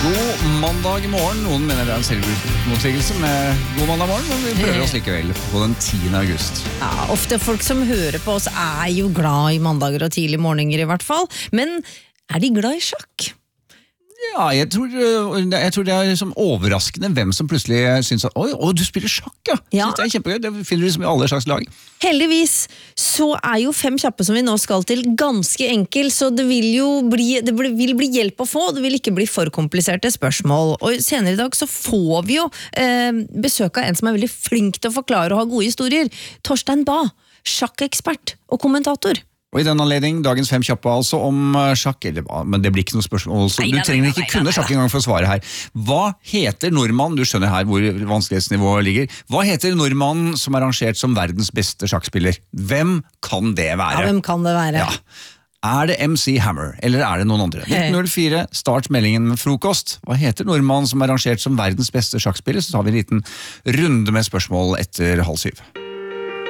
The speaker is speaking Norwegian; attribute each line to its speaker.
Speaker 1: God mandag morgen. Noen mener det er en selvmotsigelse med god mandag morgen, men vi prøver oss likevel på den 10. august.
Speaker 2: Ja, ofte folk som hører på oss er jo glad i mandager og tidlig morgener i hvert fall. Men er de glad i sjakk?
Speaker 1: Ja, jeg tror det er liksom overraskende hvem som plutselig synes at oi, du spiller sjakk, ja.
Speaker 2: Ja.
Speaker 1: Synes det er kjempegøy, det finner du liksom i alle slags lag.
Speaker 2: Heldigvis så er jo 5 kjappe som vi nå skal til ganske enkel, så det vil jo bli hjelp å få, det vil ikke bli for kompliserte spørsmål. Og senere i dag så får vi jo besøk av en som er veldig flink til å forklare og ha gode historier. Torstein Bae, sjakkekspert og kommentator.
Speaker 1: Og i den anledning, dagens 5 kjappe altså om sjakk, men det blir ikke noe spørsmål, så du trenger ikke kunne sjakk engang for å svare her. Hva heter nordmannen, du skjønner her hvor vanskelighetsnivået ligger, hva heter nordmannen som er rangert som verdens beste sjakkspiller? Hvem kan det være?
Speaker 2: Ja, hvem kan det være?
Speaker 1: Ja. Er det MC Hammer, eller er det noen andre? 1904, start meldingen med frokost. Hva heter nordmannen som er rangert som verdens beste sjakkspiller? Så tar vi en liten runde med spørsmål etter 6:30.